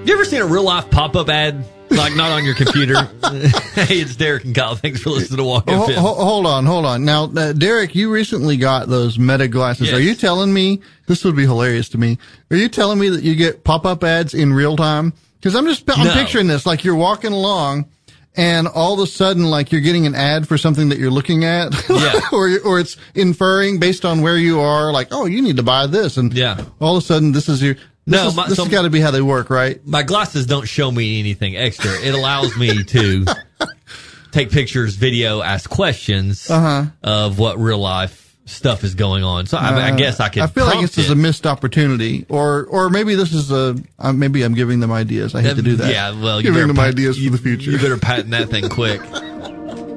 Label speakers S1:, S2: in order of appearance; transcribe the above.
S1: You ever seen a real life pop-up ad? Like, not on your computer? Hey, it's Derek and Kyle. Thanks for listening to Walk FM.
S2: Hold on. Now, Derek, you recently got those Meta glasses.
S1: Yes.
S2: Are you telling me, this would be hilarious to me, are you telling me that you get pop-up ads in real time? Because I'm picturing this, like you're walking along and all of a sudden, like you're getting an ad for something that you're looking at.
S1: Yeah.
S2: or it's inferring based on where you are, like, oh, you need to buy this. And all of a sudden, this is your... This has got to be how they work, right?
S1: My glasses don't show me anything extra. It allows me to take pictures, video, ask questions of what real life stuff is going on. So I guess I could.
S2: I feel like this is a missed opportunity, or maybe this is maybe I'm giving them ideas. I hate to do that.
S1: Yeah, well,
S2: giving them ideas for the future.
S1: You better patent that thing quick.